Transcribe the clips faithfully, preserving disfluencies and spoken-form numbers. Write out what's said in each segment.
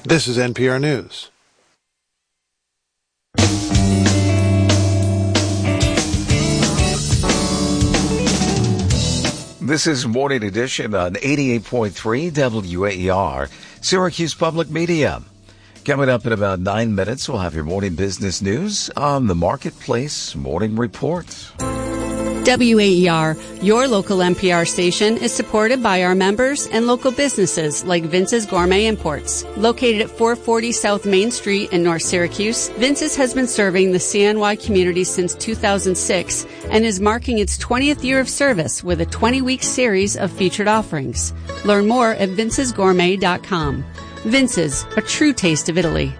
This is N P R News. This is Morning Edition on eighty-eight point three W A E R, Syracuse Public Media. Coming up in about nine minutes, we'll have your morning business news on the Marketplace Morning Report. W A E R, your local N P R station, is supported by our members and local businesses like Vince's Gourmet Imports. Located at four forty South Main Street in North Syracuse, Vince's has been serving the C N Y community since two thousand six and is marking its twentieth year of service with a twenty-week series of featured offerings. Learn more at vinces gourmet dot com. Vince's, a true taste of Italy.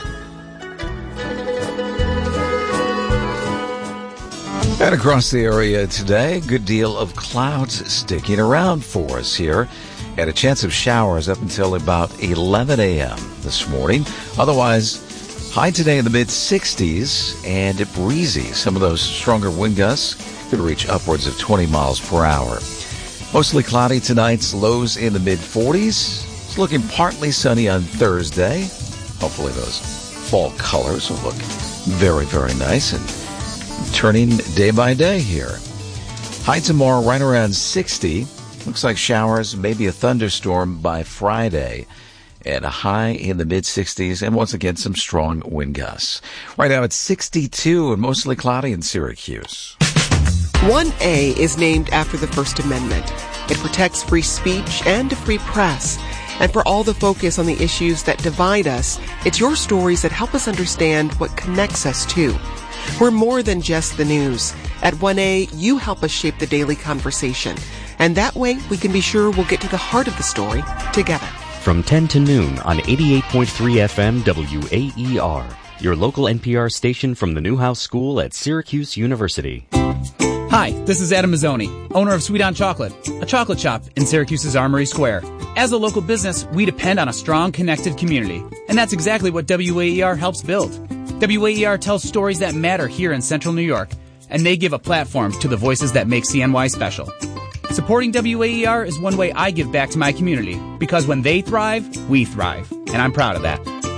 And across the area today, a good deal of clouds sticking around for us here. And a chance of showers up until about eleven a.m. this morning. Otherwise, high today in the mid sixties and breezy. Some of those stronger wind gusts could reach upwards of twenty miles per hour. Mostly cloudy tonight, lows in the mid forties. It's looking partly sunny on Thursday. Hopefully those fall colors will look very, very nice and turning day by day here. High tomorrow right around sixty. Looks like showers, maybe a thunderstorm by Friday. And a high in the mid sixties, and once again some strong wind gusts. Right now it's sixty-two and mostly cloudy in Syracuse. one A is named after the First Amendment. It protects free speech and a free press. And for all the focus on the issues that divide us, it's your stories that help us understand what connects us too. We're more than just the news. At one A, you help us shape the daily conversation. And that way, we can be sure we'll get to the heart of the story together. From ten to noon on eighty-eight point three F M W A E R, your local N P R station from the Newhouse School at Syracuse University. Hi, this is Adam Mazzoni, owner of Sweet On Chocolate, a chocolate shop in Syracuse's Armory Square. As a local business, we depend on a strong, connected community. And that's exactly what W A E R helps build. W A E R tells stories that matter here in Central New York, and they give a platform to the voices that make C N Y special. Supporting W A E R is one way I give back to my community, because when they thrive, we thrive. And I'm proud of that.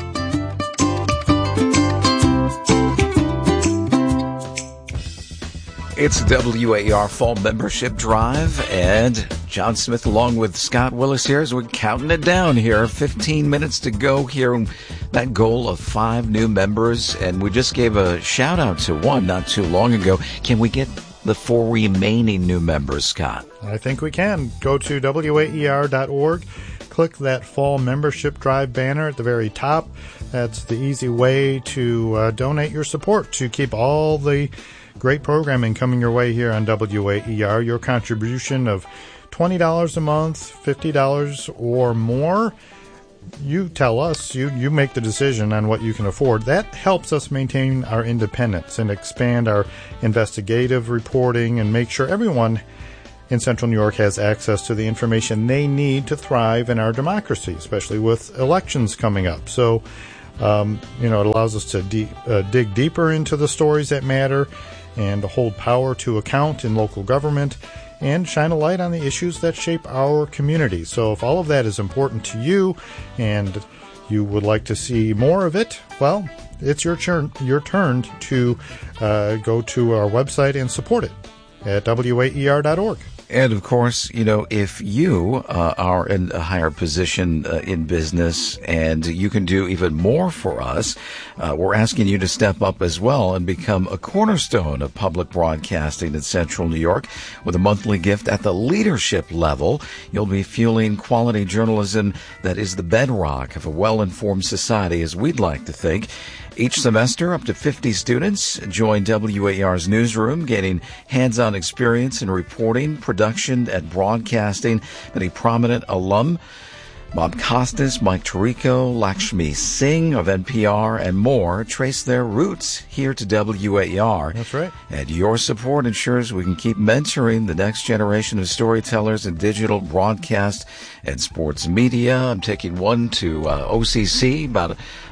It's W A E R Fall Membership Drive, and John Smith along with Scott Willis here as we're counting it down here. fifteen minutes to go here. That goal of five new members, and we just gave a shout out to one not too long ago. Can we get the four remaining new members, Scott? I think we can. Go to W A E R dot org. Click that Fall Membership Drive banner at the very top. That's the easy way to uh, donate your support to keep all the great programming coming your way here on W A E R. Your contribution of twenty dollars a month, fifty dollars or more, you tell us, you, you make the decision on what you can afford. That helps us maintain our independence and expand our investigative reporting and make sure everyone in Central New York has access to the information they need to thrive in our democracy, especially with elections coming up. So, um, you know, it allows us to de- uh, dig deeper into the stories that matter and to hold power to account in local government and shine a light on the issues that shape our community. So if all of that is important to you and you would like to see more of it, well, it's your turn, your turn to uh, go to our website and support it at W A E R dot org. And, of course, you know, if you uh, are in a higher position uh, in business and you can do even more for us, uh, we're asking you to step up as well and become a cornerstone of public broadcasting in Central New York. With a monthly gift at the leadership level, you'll be fueling quality journalism that is the bedrock of a well-informed society, as we'd like to think. Each semester, up to fifty students join W A E R's newsroom, gaining hands-on experience in reporting, production, and broadcasting. Many prominent alum, Bob Costas, Mike Tirico, Lakshmi Singh of N P R, and more, trace their roots here to W A E R. That's right. And your support ensures we can keep mentoring the next generation of storytellers in digital broadcast and sports media. I'm taking one to uh, O C C, about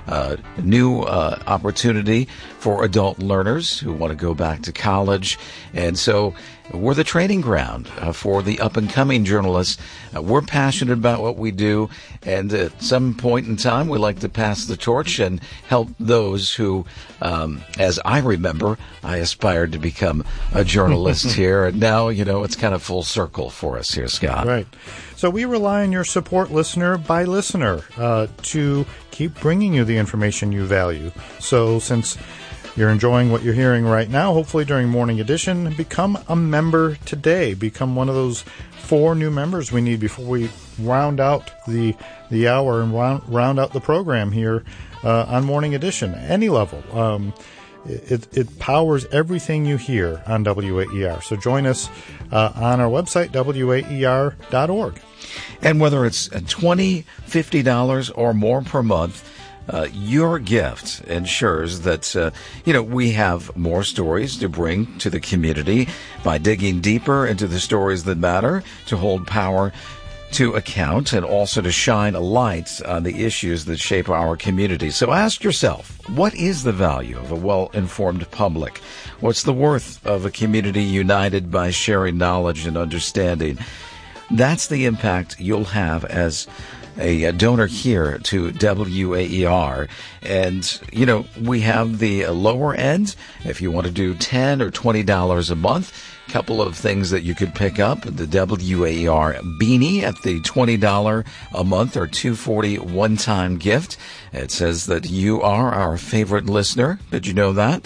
uh, new uh, opportunity for adult learners who want to go back to college. And so we're the training ground uh, for the up-and-coming journalists. Uh, we're passionate about what we do, and at some point in time, we like to pass the torch and help those who, um, as I remember, I aspired to become a journalist here, and now, you know, it's kind of full circle for us here, Scott. Right. So we rely on your support, listener by listener, uh, to keep bringing you the information you value. So since you're enjoying what you're hearing right now, hopefully during Morning Edition, become a member today. Become one of those four new members we need before we round out the the hour and round, round out the program here uh, on Morning Edition. Any level. Um, it, it powers everything you hear on W A E R. So join us uh, on our website, W A E R dot org. And whether it's twenty dollars, fifty dollars, or more per month, Uh, your gift ensures that, uh, you know, we have more stories to bring to the community by digging deeper into the stories that matter, to hold power to account, and also to shine a light on the issues that shape our community. So ask yourself, what is the value of a well-informed public? What's the worth of a community united by sharing knowledge and understanding? That's the impact you'll have as a donor here to W A E R. And, you know, we have the lower end. If you want to do ten or twenty dollars a month, a couple of things that you could pick up. The W A E R beanie at the twenty dollars a month or two hundred forty dollars one-time gift. It says that you are our favorite listener. Did you know that?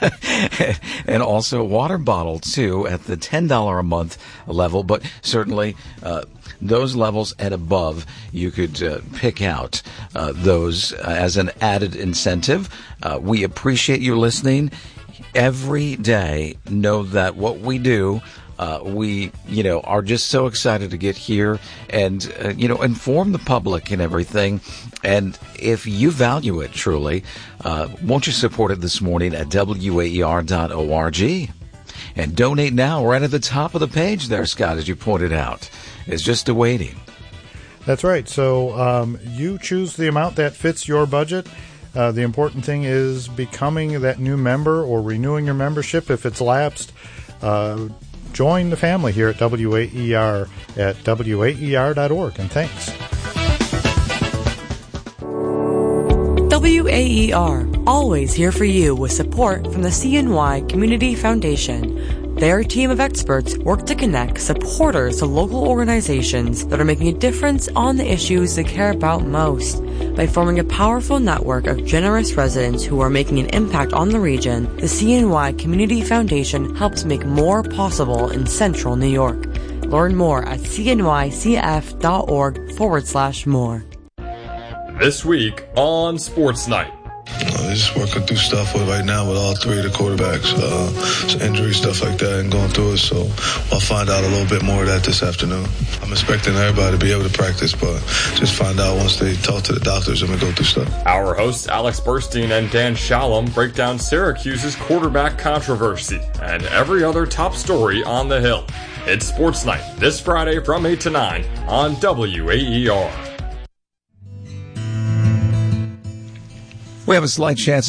And also a water bottle, too, at the ten dollars a month level. But certainly uh, those levels and above, you could uh, pick out uh, those uh, as an added incentive. Uh, we appreciate you listening every day. Know that what we do, uh, we, you know, are just so excited to get here and, uh, you know, inform the public and everything. And if you value it truly, uh, won't you support it this morning at W A E R dot org? And donate now right at the top of the page there, Scott, as you pointed out. Is just awaiting. That's right. So um, you choose the amount that fits your budget. Uh, the important thing is becoming that new member or renewing your membership if it's lapsed. Uh, join the family here at W A E R at W A E R dot org. And thanks. W A E R, always here for you with support from the C N Y Community Foundation. Their team of experts work to connect supporters to local organizations that are making a difference on the issues they care about most. By forming a powerful network of generous residents who are making an impact on the region, the C N Y Community Foundation helps make more possible in central New York. Learn more at cnycf.org forward slash more. This week on Sports Night. Uh, just working through stuff with right now with all three of the quarterbacks, uh, some injury stuff like that, and going through it. So I'll find out a little bit more of that this afternoon. I'm expecting everybody to be able to practice, but just find out once they talk to the doctors and we go through stuff. Our hosts Alex Burstein and Dan Shalom break down Syracuse's quarterback controversy and every other top story on the Hill. It's Sports Night this Friday from eight to nine on W A E R. We have a slight chance